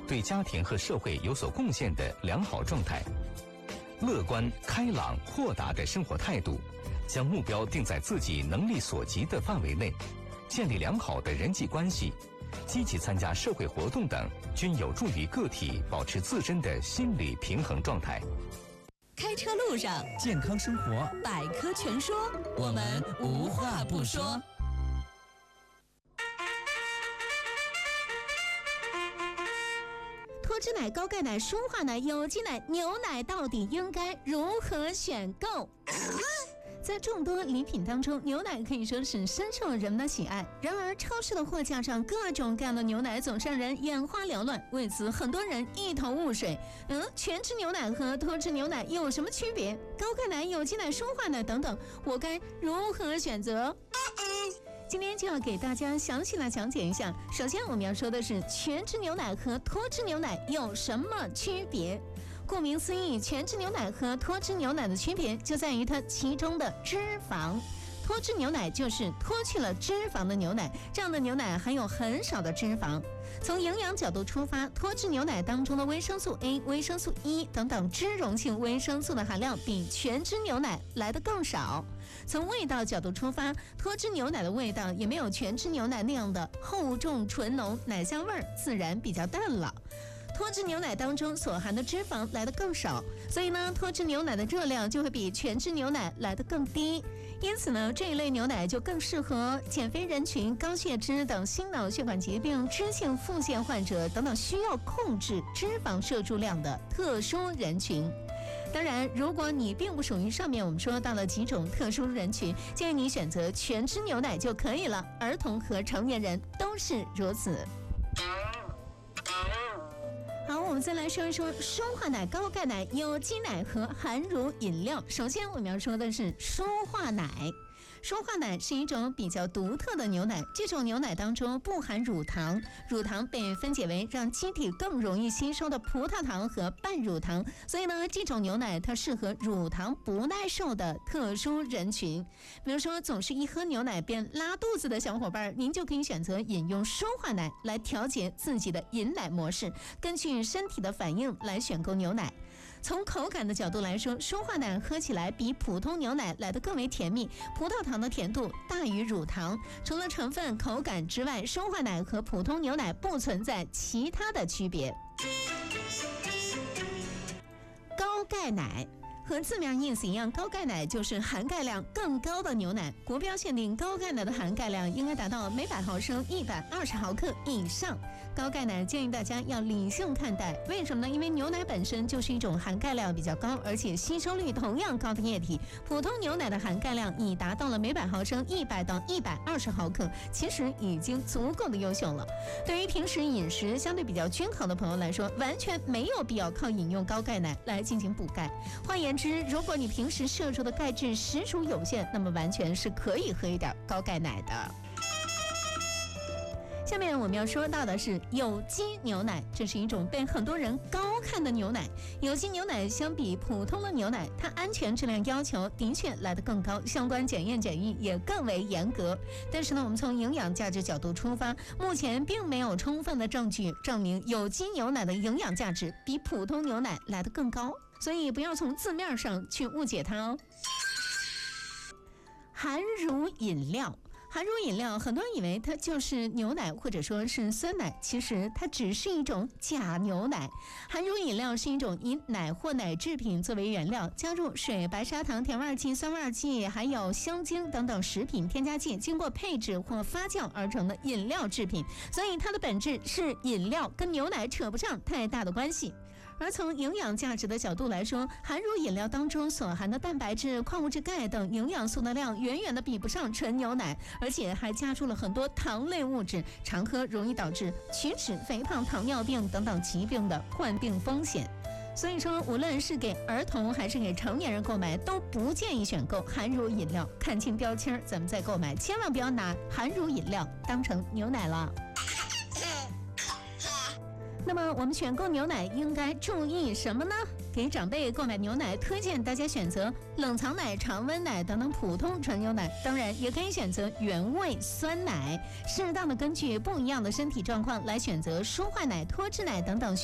对家庭和社会有所贡献的良好状态。乐观、开朗、豁达的生活态度，将目标定在自己能力所及的范围内，建立良好的人际关系，积极参加社会活动等，均有助于个体保持自身的心理平衡状态。 开车路上， 健康生活， 百科全说， 我们无话不说。 脱脂奶、高钙奶、舒化奶、有机奶、牛奶到底应该如何选购？在众多礼品当中，牛奶可以说是深受人们的喜爱。然而，超市的货架上各种各样的牛奶总是让人眼花缭乱，为此很多人一头雾水。全脂牛奶和脱脂牛奶有什么区别？高钙奶、有机奶、舒化奶等等，我该如何选择？今天就要给大家详细来讲解一下。首先我们要说的是全脂牛奶和脱脂牛奶有什么区别。顾名思义，全脂牛奶和脱脂牛奶的区别就在于它其中的脂肪。脱脂牛奶就是脱去了脂肪的牛奶，这样的牛奶含有很少的脂肪。从营养角度出发，脱脂牛奶当中的维生素 A、维生素 E 等等脂溶性维生素的含量比全脂牛奶来得更少。从味道角度出发，脱脂牛奶的味道也没有全脂牛奶那样的厚重醇浓，奶香味自然比较淡了。脱脂牛奶当中所含的脂肪来得更少，所以呢，脱脂牛奶的热量就会比全脂牛奶来得更低。因此呢，这一类牛奶就更适合减肥人群、高血脂等心脑血管疾病、脂性腹泻患者等等需要控制脂肪摄入量的特殊人群。当然，如果你并不属于上面我们说到的几种特殊人群，建议你选择全脂牛奶就可以了。儿童和成年人都是如此。好，我们再来说一说舒化奶、高钙奶、有机奶和含乳饮料。首先我们要说的是舒化奶。舒化奶是一种比较独特的牛奶，这种牛奶当中不含乳糖，乳糖被分解为让机体更容易吸收的葡萄糖和半乳糖，所以呢，这种牛奶它适合乳糖不耐受的特殊人群。比如说，总是一喝牛奶便拉肚子的小伙伴，您就可以选择饮用舒化奶来调节自己的饮奶模式，根据身体的反应来选购牛奶。从口感的角度来说，舒化奶喝起来比普通牛奶来得更为甜蜜，葡萄糖的甜度大于乳糖。除了成分、口感之外，舒化奶和普通牛奶不存在其他的区别。高钙奶和字面意思一样，高钙奶就是含钙量更高的牛奶。国标限定高钙奶的含钙量应该达到每100毫升120毫克以上。高钙奶建议大家要理性看待，为什么呢？因为牛奶本身就是一种含钙量比较高，而且吸收率同样高的液体。普通牛奶的含钙量已达到了每100毫升100到120毫克，其实已经足够的优秀了。对于平时饮食相对比较均衡的朋友来说，完全没有必要靠饮用高钙奶来进行补钙。换言之，如果你平时摄入的钙质实属有限，那么完全是可以喝一点高钙奶的。下面我们要说到的是有机牛奶，这是一种被很多人高看的牛奶。有机牛奶相比普通的牛奶，它安全质量要求的确来得更高，相关检验检疫也更为严格。但是呢，我们从营养价值角度出发，目前并没有充分的证据证明有机牛奶的营养价值比普通牛奶来得更高，所以不要从字面上去误解它哦。含乳饮料，含乳饮料很多人以为它就是牛奶或者说是酸奶，其实它只是一种假牛奶。含乳饮料是一种以奶或奶制品作为原料，加入水、白砂糖、甜味剂、酸味剂还有香精等等食品添加剂，经过配制或发酵而成的饮料制品，所以它的本质是饮料，跟牛奶扯不上太大的关系。而从营养价值的角度来说，含乳饮料当中所含的蛋白质、矿物质钙等营养素的量远远的比不上纯牛奶，而且还加入了很多糖类物质，常喝容易导致龋齿、肥胖、糖尿病等等疾病的患病风险。所以说，无论是给儿童还是给成年人购买，都不建议选购含乳饮料，看清标签咱们再购买，千万不要拿含乳饮料当成牛奶了。那么我们选购牛奶应该注意什么呢？给长辈购买牛奶，推荐大家选择冷藏奶、常温奶等等普通纯牛奶，当然也可以选择原味酸奶，适当的根据不一样的身体状况来选择舒化奶、脱脂奶等等